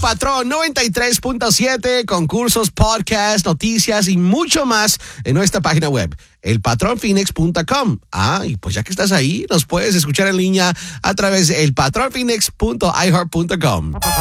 Patrón 93.7, concursos, podcasts, noticias y mucho más en nuestra página web, elpatronphoenix.com. Y pues ya que estás ahí, nos puedes escuchar en línea a través de elpatronphoenix.iheart.com.